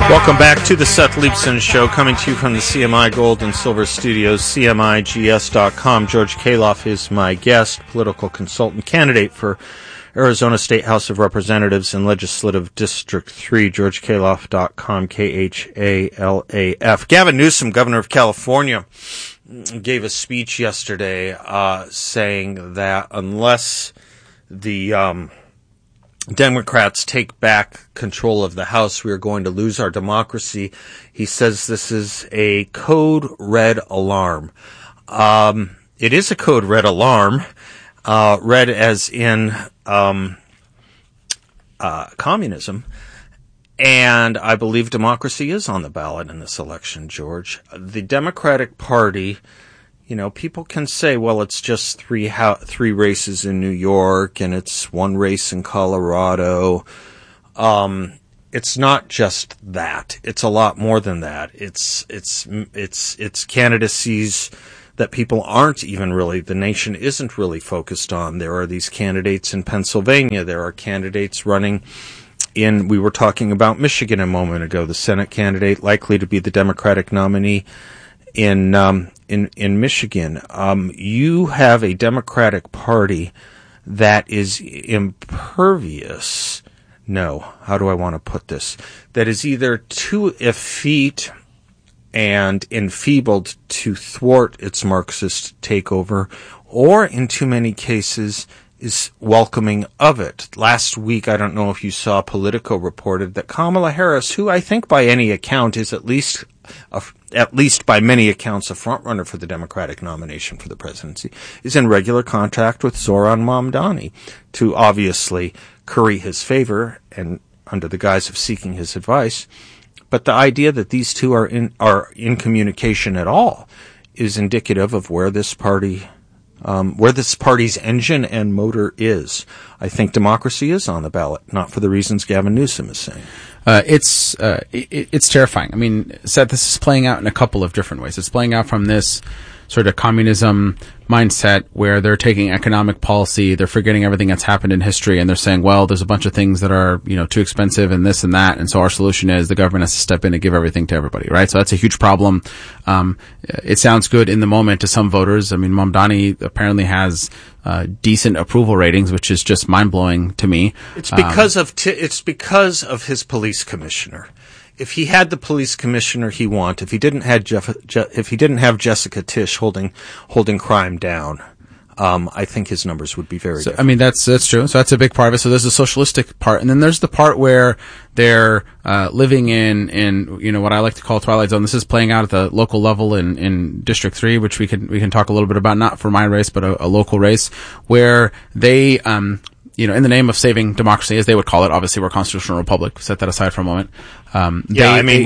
Welcome back to the Seth Leibsohn Show, coming to you from the CMI Gold and Silver Studios, CMIGS.com. George Kaloff is my guest, political consultant, candidate for Arizona State House of Representatives and Legislative District 3, GeorgeKaloff.com, K-H-A-L-A-F. Gavin Newsom, governor of California, gave a speech yesterday saying that unless the Democrats take back control of the House, we are going to lose our democracy. He says this is a code red alarm. It is a code red alarm, red as in communism. And I believe democracy is on the ballot in this election, George. The Democratic Party, you know, people can say, well, it's just three races in New York and it's one race in Colorado. It's not just that. It's a lot more than that. It's candidacies that people aren't even really, the nation isn't really focused on. There are these candidates in Pennsylvania. There are candidates running we were talking about Michigan a moment ago, the Senate candidate likely to be the Democratic nominee in Michigan. You have a Democratic Party that is impervious. No, how do I want to put this? That is either too effete and enfeebled to thwart its Marxist takeover, or in too many cases is welcoming of it. Last week, I don't know if you saw, Politico reported that Kamala Harris, who I think by any account is at least by many accounts a frontrunner for the Democratic nomination for the presidency, is in regular contact with Zoran Mamdani to obviously curry his favor and under the guise of seeking his advice. But the idea that these two are in communication at all is indicative of where this party's engine and motor is. I think democracy is on the ballot, not for the reasons Gavin Newsom is saying. It's terrifying. I mean, Seth, this is playing out in a couple of different ways. It's playing out from this sort of communism mindset where they're taking economic policy, they're forgetting everything that's happened in history, and they're saying, well, there's a bunch of things that are, too expensive and this and that, and so our solution is the government has to step in and give everything to everybody, right? So that's a huge problem. It sounds good in the moment to some voters. I mean, Mamdani apparently has decent approval ratings, which is just mind-blowing to me. It's because of his police commissioner. If he had the police commissioner he wanted, if he didn't have Jessica Tisch holding crime down, I think his numbers would be very different. I mean, that's true. So that's a big part of it. So there's a socialistic part, and then there's the part where they're living in what I like to call Twilight Zone. This is playing out at the local level in District 3, which we can talk a little bit about, not for my race, but a local race, where they in the name of saving democracy, as they would call it, obviously we're a constitutional republic. Set that aside for a moment. They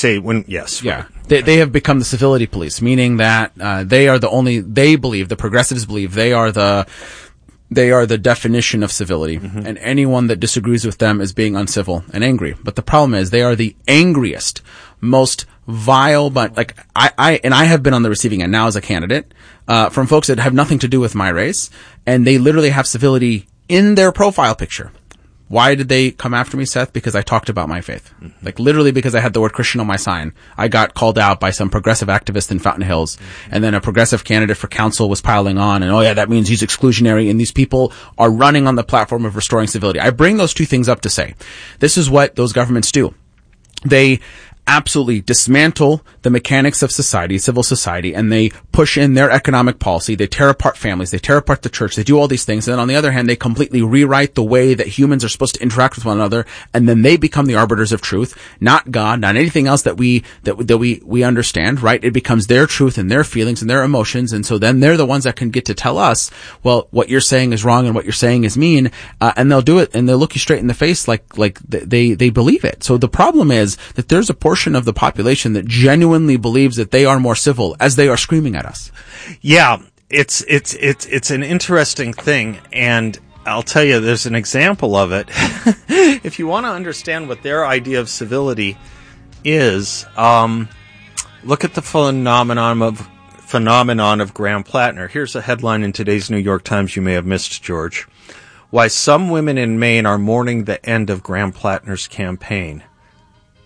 have become the civility police, meaning that the progressives believe they are the definition of civility, and anyone that disagrees with them is being uncivil and angry. But the problem is they are the angriest, most vile, but I have been on the receiving end now as a candidate, from folks that have nothing to do with my race, and they literally have civility in their profile picture. Why did they come after me, Seth? Because I talked about my faith. Literally because I had the word Christian on my sign. I got called out by some progressive activist in Fountain Hills, and then a progressive candidate for council was piling on, and that means he's exclusionary, and these people are running on the platform of restoring civility. I bring those two things up to say, this is what those governments do. They absolutely dismantle the mechanics of society, civil society, and they push in their economic policy. They tear apart families. They tear apart the church. They do all these things. And then on the other hand, they completely rewrite the way that humans are supposed to interact with one another. And then they become the arbiters of truth, not God, not anything else that we understand, right? It becomes their truth and their feelings and their emotions. And so then they're the ones that can get to tell us, well, what you're saying is wrong and what you're saying is mean. And they'll do it and they'll look you straight in the face like they believe it. So the problem is that there's a portion of the population that genuinely believes that they are more civil as they are screaming at us. Yeah, it's an interesting thing, and I'll tell you, there's an example of it. If you want to understand what their idea of civility is, look at the phenomenon of Graham Plattner. Here's a headline in today's New York Times you may have missed, George. Why some women in Maine are mourning the end of Graham Plattner's campaign.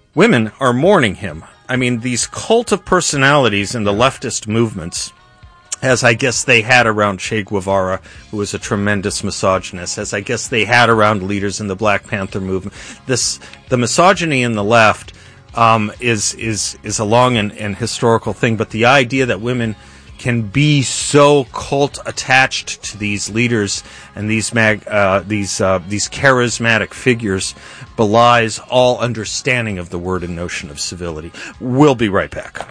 Women are mourning him. I mean, these cult of personalities in the leftist movements, as I guess they had around Che Guevara, who was a tremendous misogynist, as I guess they had around leaders in the Black Panther movement. The misogyny in the left is a long and historical thing, but the idea that women can be so cult attached to these leaders and these charismatic figures belies all understanding of the word and notion of civility. We'll be right back.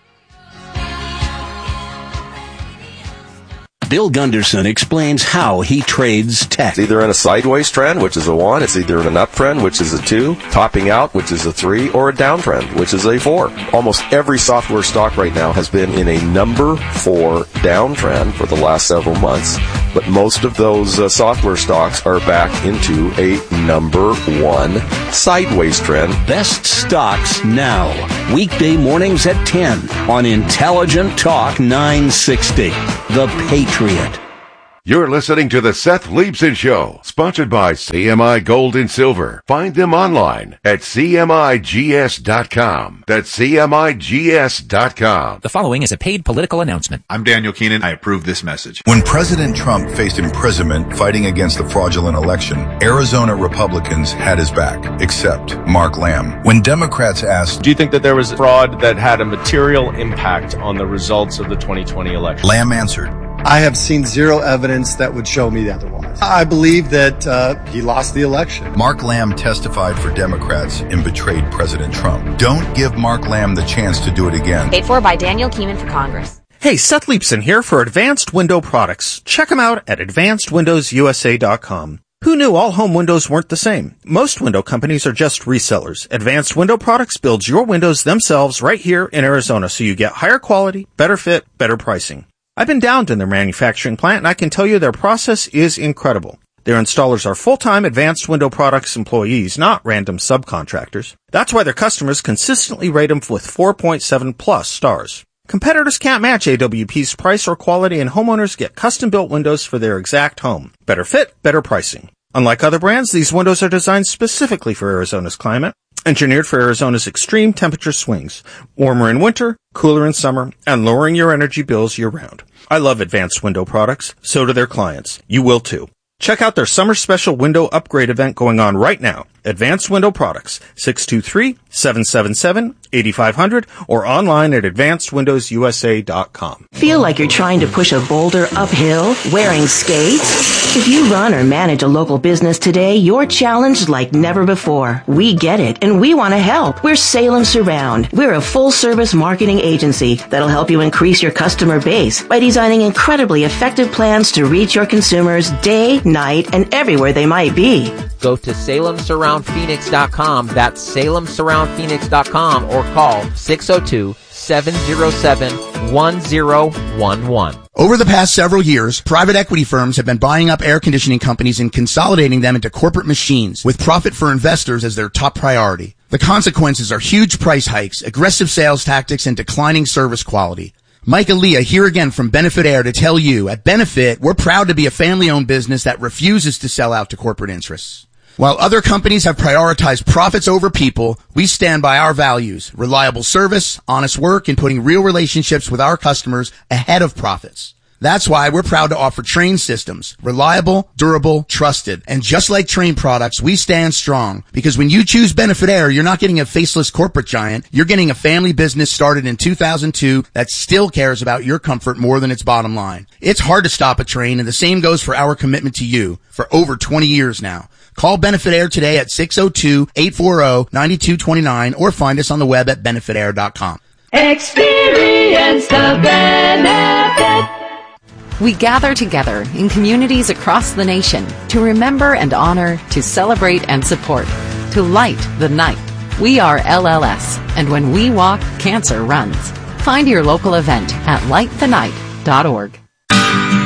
Bill Gunderson explains how he trades tech. It's either in a sideways trend, which is a 1. It's either in an uptrend, which is a 2. Topping out, which is a 3. Or a downtrend, which is a 4. Almost every software stock right now has been in a number 4 downtrend for the last several months. But most of those software stocks are back into a number 1 sideways trend. Best stocks now. Weekday mornings at 10 on Intelligent Talk 960. The Patriot. You're listening to the Seth Leibson Show, sponsored by CMI Gold and Silver. Find them online at CMIGS.com. That's CMIGS.com. The following is a paid political announcement. I'm Daniel Keenan. I approve this message. When President Trump faced imprisonment fighting against the fraudulent election, Arizona Republicans had his back, except Mark Lamb. When Democrats asked, do you think that there was fraud that had a material impact on the results of the 2020 election? Lamb answered, I have seen zero evidence that would show me otherwise. I believe that he lost the election. Mark Lamb testified for Democrats and betrayed President Trump. Don't give Mark Lamb the chance to do it again. Paid for by Daniel Keenan for Congress. Hey, Seth Leibson here for Advanced Window Products. Check them out at AdvancedWindowsUSA.com. Who knew all home windows weren't the same? Most window companies are just resellers. Advanced Window Products builds your windows themselves right here in Arizona, so you get higher quality, better fit, better pricing. I've been down to their manufacturing plant, and I can tell you their process is incredible. Their installers are full-time Advanced Window Products employees, not random subcontractors. That's why their customers consistently rate them with 4.7 plus stars. Competitors can't match AWP's price or quality, and homeowners get custom-built windows for their exact home. Better fit, better pricing. Unlike other brands, these windows are designed specifically for Arizona's climate, engineered for Arizona's extreme temperature swings, warmer in winter, cooler in summer, and lowering your energy bills year-round. I love Advanced Window Products. So do their clients. You will too. Check out their summer special window upgrade event going on right now. Advanced Window Products, 623-777-8500, or online at AdvancedWindowsUSA.com. Feel like you're trying to push a boulder uphill wearing skates? If you run or manage a local business today, you're challenged like never before. We get it, and we want to help. We're Salem Surround. We're a full-service marketing agency that'll help you increase your customer base by designing incredibly effective plans to reach your consumers day, night, and everywhere they might be. Go to SalemSurroundPhoenix.com. That's SalemSurroundPhoenix.com, or call 602-707-1011. Over the past several years, private equity firms have been buying up air conditioning companies and consolidating them into corporate machines, with profit for investors as their top priority. The consequences are huge price hikes, aggressive sales tactics, and declining service quality. Mike Aaliyah here again from Benefit Air to tell you, at Benefit, we're proud to be a family-owned business that refuses to sell out to corporate interests. While other companies have prioritized profits over people, we stand by our values: reliable service, honest work, and putting real relationships with our customers ahead of profits. That's why we're proud to offer Trane systems. Reliable, durable, trusted. And just like Trane products, we stand strong. Because when you choose Benefit Air, you're not getting a faceless corporate giant. You're getting a family business started in 2002 that still cares about your comfort more than its bottom line. It's hard to stop a Trane, and the same goes for our commitment to you for over 20 years now. Call Benefit Air today at 602-840-9229 or find us on the web at benefitair.com. Experience the benefit. We gather together in communities across the nation to remember and honor, to celebrate and support, to light the night. We are LLS, and when we walk, cancer runs. Find your local event at lightthenight.org.